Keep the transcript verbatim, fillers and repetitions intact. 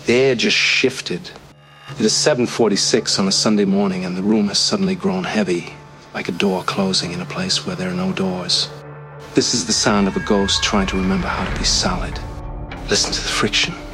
The air just shifted. It is seven forty-six on a Sunday morning, and the room has suddenly grown heavy, like a door closing in a place where there are no doors. This is the sound of a ghost trying to remember how to be solid. Listen to the friction.